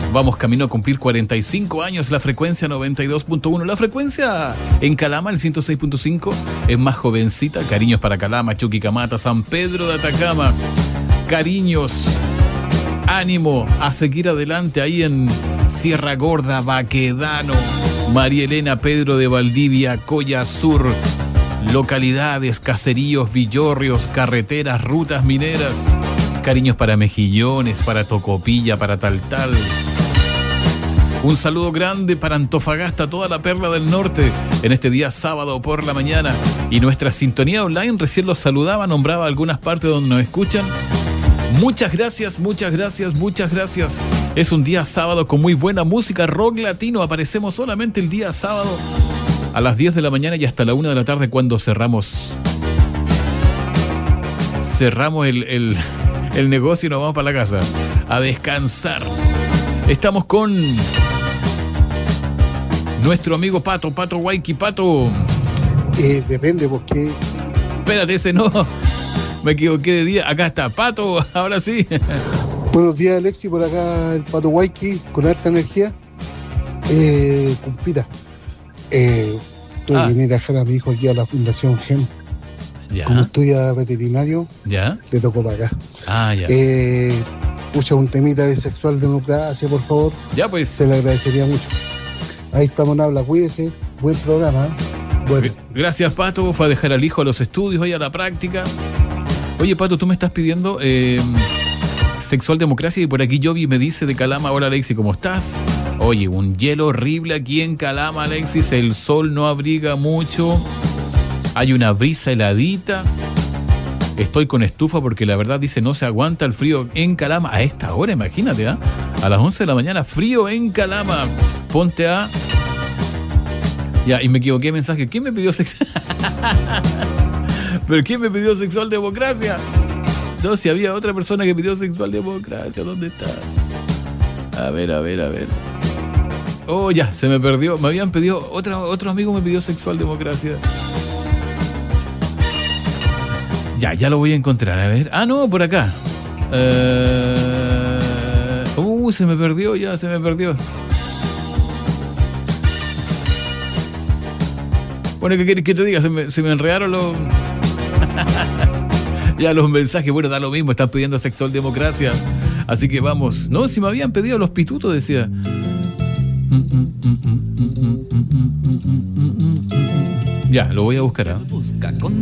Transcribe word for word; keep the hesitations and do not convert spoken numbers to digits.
Vamos camino a cumplir cuarenta y cinco años, la frecuencia noventa y dos punto uno. La frecuencia en Calama, el ciento seis punto cinco, es más jovencita. Cariños para Calama, Chuquicamata, San Pedro de Atacama. Cariños, ánimo a seguir adelante ahí en Sierra Gorda, Baquedano, María Elena, Pedro de Valdivia, Coya Sur, localidades, caseríos, villorrios, carreteras, rutas mineras. Cariños para Mejillones, para Tocopilla, para Taltal. Un saludo grande para Antofagasta, toda la perla del norte, en este día sábado por la mañana. Y nuestra sintonía online recién los saludaba, nombraba algunas partes donde nos escuchan. Muchas gracias, muchas gracias, muchas gracias. Es un día sábado con muy buena música, rock latino. Aparecemos solamente el día sábado a las diez de la mañana y hasta la una de la tarde cuando cerramos. Cerramos el, el, el negocio y nos vamos para la casa a descansar. Estamos con nuestro amigo Pato, Pato Waiki, Pato. Eh, depende, porque... Espérate, ese no. Me equivoqué de día. Acá está, Pato, ahora sí. Buenos días, Alexi, por acá el Pato Waiki, con harta energía. Eh, compita. Eh, tuve Ah. que venir a dejar a mi hijo aquí a la Fundación Gem. Ya. Como estudia veterinario, Ya. le tocó para acá. Ah, ya. Eh, pucha, un temita de sexual democracia, por favor. Ya, pues. Se le agradecería mucho. Ahí estamos en habla, cuídese. Buen programa. ¿eh? Bueno. Gracias, Pato. Fue a dejar al hijo a los estudios, hoy a la práctica. Oye, Pato, tú me estás pidiendo eh, sexual democracia y por aquí Yogi me dice de Calama, hola Alexis, ¿cómo estás? Oye, un hielo horrible aquí en Calama, Alexis, el sol no abriga mucho, hay una brisa heladita, estoy con estufa porque la verdad dice no se aguanta el frío en Calama a esta hora, imagínate, ¿eh? A las once de la mañana, frío en Calama, ponte a... Ya, y me equivoqué de mensaje, ¿quién me pidió sexo? ¿Pero quién me pidió sexual democracia? No, si había otra persona que pidió sexual democracia, ¿dónde está? A ver, a ver, a ver. Oh, ya, se me perdió. Me habían pedido, otro, otro amigo me pidió sexual democracia. Ya, ya lo voy a encontrar, a ver. Ah, no, por acá. Uh, uh se me perdió, ya, se me perdió. Bueno, ¿qué quieres que te diga? Se me, se me enredaron los... ya los mensajes, bueno, da lo mismo, están pidiendo sexual democracia. Así que vamos. No, si me habían pedido los pitutos, decía. Ya, lo voy a buscar, ¿eh?